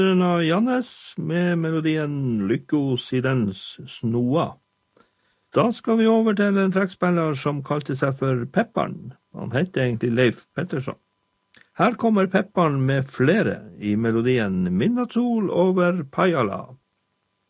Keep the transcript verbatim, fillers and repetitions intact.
Brødrene Jannes med melodien Lykkos i dens snoa. Da skal vi over til en trekkspiller som kalte seg for Pepparn. Han heter egentlig Leif Pettersson. Her kommer Pepparn med flere i melodien Midnattssol over Pajala.